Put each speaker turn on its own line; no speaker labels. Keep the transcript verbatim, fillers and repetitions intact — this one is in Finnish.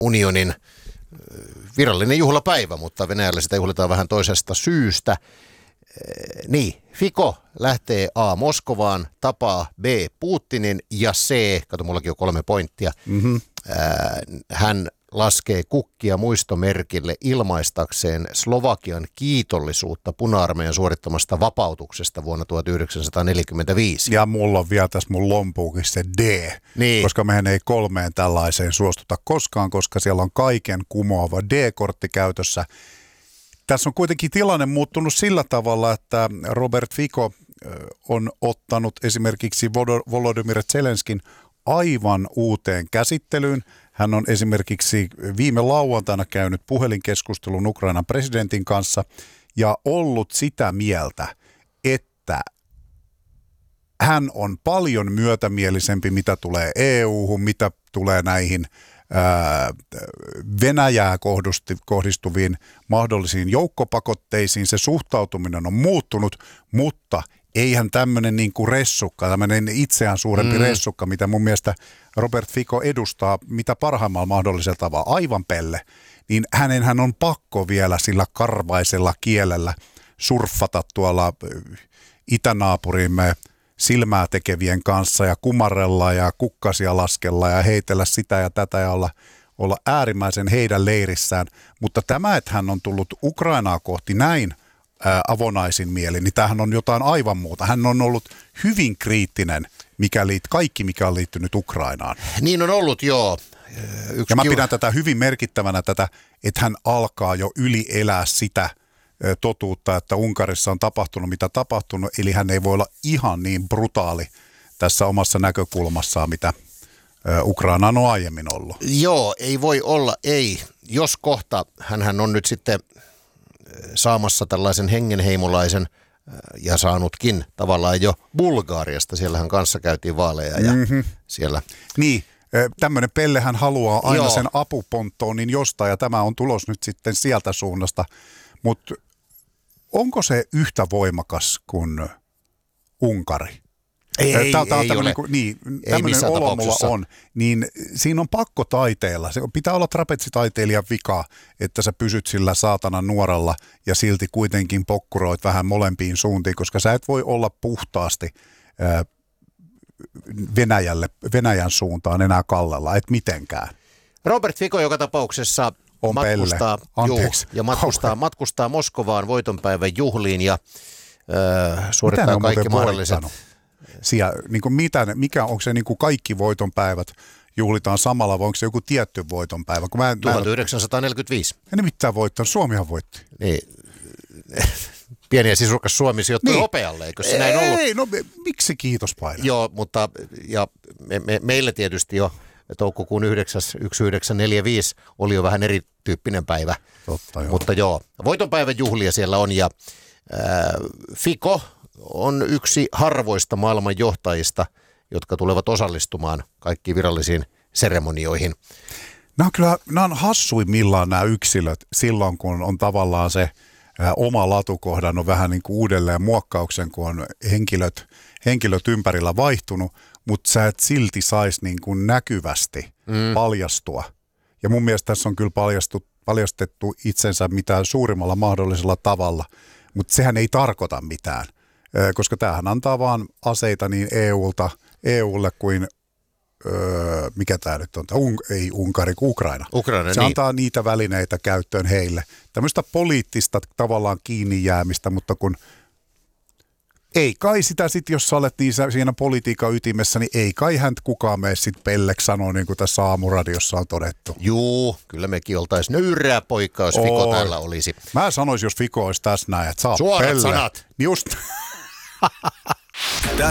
unionin virallinen juhlapäivä, mutta Venäjällä sitä juhlitaan vähän toisesta syystä. Niin, Fico lähtee A. Moskovaan, tapaa B. Putinin ja C. Kato, mullakin on kolme pointtia. Mm-hmm. Hän laskee kukkia muistomerkille ilmaistakseen Slovakian kiitollisuutta puna-armeijan suorittamasta vapautuksesta vuonna tuhatyhdeksänsataaneljäkymmentäviisi.
Ja mulla on vielä tässä mun lompuukin se D, niin. Koska mehän ei kolmeen tällaiseen suostuta koskaan, koska siellä on kaiken kumoava D-kortti käytössä. Tässä on kuitenkin tilanne muuttunut sillä tavalla, että Robert Fico on ottanut esimerkiksi Volodymyr Zelenskin aivan uuteen käsittelyyn. Hän on esimerkiksi viime lauantaina käynyt puhelinkeskustelun Ukrainan presidentin kanssa ja ollut sitä mieltä, että hän on paljon myötämielisempi, mitä tulee E U-hun, mitä tulee näihin ää, Venäjää kohdistuviin mahdollisiin joukkopakotteisiin. Se suhtautuminen on muuttunut, mutta eihän tämmöinen niin kuin ressukka, tämmöinen itseään suurempi mm. ressukka, mitä mun mielestä Robert Fico edustaa, mitä parhaimmalla mahdollisella tavalla, aivan pelle, niin hänenhän on pakko vielä sillä karvaisella kielellä surffata tuolla itänaapurimme silmää tekevien kanssa ja kumarrella ja kukkasia laskella ja heitellä sitä ja tätä ja olla, olla äärimmäisen heidän leirissään. Mutta tämä, että hän on tullut Ukrainaa kohti näin avonaisin mieli, niin tämähän on jotain aivan muuta. Hän on ollut hyvin kriittinen, mikä liit, kaikki mikä on liittynyt Ukrainaan.
Niin on ollut, joo.
Yksi ja mä pidän tätä hyvin merkittävänä, tätä, että hän alkaa jo ylielää sitä totuutta, että Unkarissa on tapahtunut mitä tapahtunut, eli hän ei voi olla ihan niin brutaali tässä omassa näkökulmassaan, mitä Ukraina on aiemmin ollut.
Joo, ei voi olla, ei. Jos kohta hänhän on nyt sitten saamassa tällaisen hengenheimolaisen ja saanutkin tavallaan jo Bulgariasta. Siellähän kanssa käytiin vaaleja ja mm-hmm. siellä.
Niin, tämmöinen pellehän haluaa aina Joo. sen apuponttoon niin jostain ja tämä on tulos nyt sitten sieltä suunnasta. Mutta onko se yhtä voimakas kuin Unkari?
Ei, ei,
Tää, tää
ei ole.
Niinku, niin, tämmöinen olo mulla on. Niin siinä on pakko taiteella. Se pitää olla trapetsitaiteilijan vika, että sä pysyt sillä saatanan nuoralla ja silti kuitenkin pokkuroit vähän molempiin suuntiin, koska sä et voi olla puhtaasti ää, Venäjälle, Venäjän suuntaan enää kallella, et mitenkään.
Robert Fico joka tapauksessa
on
matkustaa, juu, ja matkustaa, matkustaa Moskovaan voitonpäivän juhliin ja äh, suorittaa kaikki mahdolliset.
Siellä, niin kuin mitä, mikä, onko se niin kuin kaikki voitonpäivät juhlitaan samalla vai onko se joku tietty voitonpäivä? Kun mä en,
tuhatyhdeksänsataaneljäkymmentäviisi.
Ei ne mitään voittanut, Suomihan voitti.
Niin. Pieni ja sisukas Suomi sijoittui niin. hopealle, eikö se näin ollut?
Ei, no miksi kiitos paina?
Joo, mutta ja me, me, meillä tietysti jo toukokuun yhdeksäs yhdeksän neljäkymmentäviisi oli jo vähän erityyppinen päivä.
Totta, joo.
Mutta joo, voitonpäivän juhlia siellä on ja äh, Fico on yksi harvoista maailman johtajista, jotka tulevat osallistumaan kaikkiin virallisiin seremonioihin.
Nämä on kyllä, nämä on hassuimmillaan nämä yksilöt silloin, kun on tavallaan se ä, oma latu kohdannut vähän niin kuin uudelleen muokkauksen, kun on henkilöt, henkilöt ympärillä vaihtunut, mutta sä et silti saisi niin kuin näkyvästi mm. paljastua. Ja mun mielestä tässä on kyllä paljastu, paljastettu itsensä mitään suurimmalla mahdollisella tavalla, mutta sehän ei tarkoita mitään. Koska tämähän antaa vaan aseita niin E U:lta, E U:lle kuin, öö, mikä tämä nyt on, Un, ei Unkari, Ukraina.
Ukraina
Se
niin.
antaa niitä välineitä käyttöön heille. Tämmöistä poliittista tavallaan kiinni jäämistä, mutta kun ei kai sitä sitten, jos sä olet niin siinä politiikan ytimessä, niin ei kai häntä kukaan mene sitten pelleksi sanoa, niin kuin tässä aamuradiossa on todettu.
Juu, kyllä mekin oltaisiin nöyrää poikaa, jos Fico Oi. täällä olisi.
Mä sanoisin, jos Fico olisi tässä näin, että saa
Suorat
pelle.
sanat.
Just.